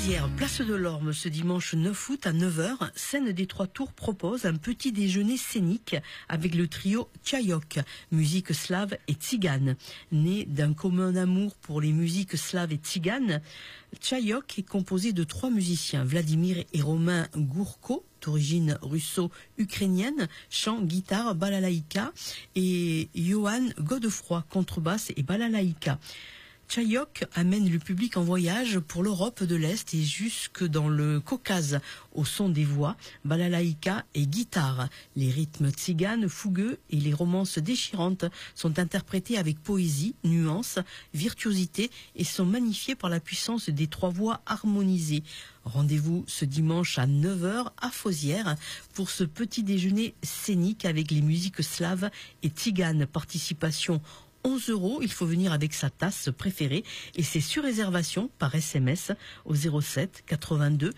Fosières, place de l'Orme, ce dimanche 9 août à 9 h, Scène des Trois Tours propose un petit déjeuner scénique avec le trio Tchaïok, musique slave et tzigane. Né d'un commun amour pour les musiques slaves et tziganes, Tchaïok est composé de 3 musiciens, Vladimir et Romain Gourko, d'origine russo-ukrainienne, chant, guitare, balalaïka, et Johan Godefroy, contrebasse et balalaïka. Tchaïok amène le public en voyage pour l'Europe de l'Est et jusque dans le Caucase, au son des voix, balalaïka et guitare. Les rythmes tziganes fougueux et les romances déchirantes sont interprétés avec poésie, nuance, virtuosité et sont magnifiés par la puissance des 3 voix harmonisées. Rendez-vous ce dimanche à 9 h à Fosières pour ce petit déjeuner scénique avec les musiques slaves et tziganes. Participation 11 €, il faut venir avec sa tasse préférée et c'est sur réservation par SMS au 07 82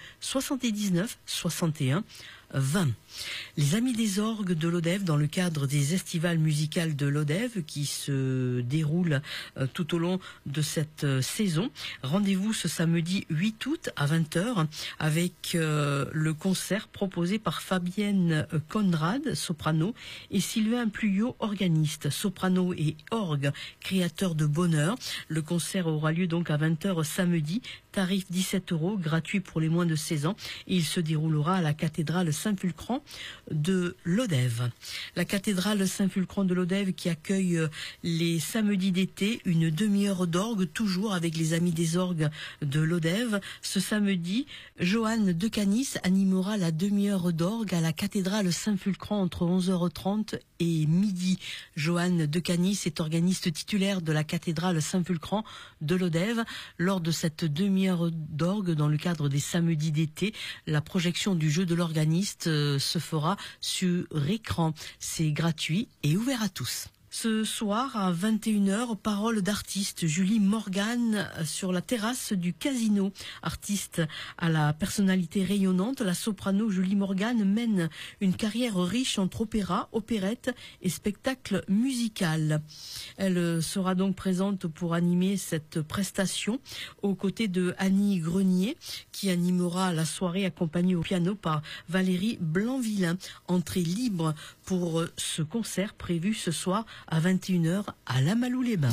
79 61 20. Les Amis des Orgues de Lodève, dans le cadre des estivales musicales de Lodève qui se déroulent tout au long de cette saison. Rendez-vous ce samedi 8 août à 20 h avec le concert proposé par Fabienne Conrad, soprano, et Sylvain Pluyot, organiste, soprano et orgue, créateur de bonheur. Le concert aura lieu donc à 20 h samedi, tarif 17 €, gratuit pour les moins de 16 ans, et il se déroulera à la cathédrale Saint-Fulcran de Lodève. La cathédrale Saint-Fulcran de Lodève qui accueille les samedis d'été une demi-heure d'orgue, toujours avec les Amis des Orgues de Lodève. Ce samedi, Johan Decanis animera la demi-heure d'orgue à la cathédrale Saint-Fulcran entre 11h30 et midi. Johan Decanis est organiste titulaire de la cathédrale Saint-Fulcran de Lodève. Lors de cette demi-heure d'orgue, dans le cadre des samedis d'été, la projection du jeu de l'organiste se fera sur écran. C'est gratuit et ouvert à tous. Ce soir à 21 h, parole d'artiste Julie Morgan sur la terrasse du Casino. Artiste à la personnalité rayonnante, la soprano Julie Morgan mène une carrière riche entre opéra, opérette et spectacle musical. Elle sera donc présente pour animer cette prestation aux côtés de Annie Grenier qui animera la soirée accompagnée au piano par Valérie Blanvillain. Entrée libre pour ce concert prévu ce soir à 21 h à La Malou-les-Bains.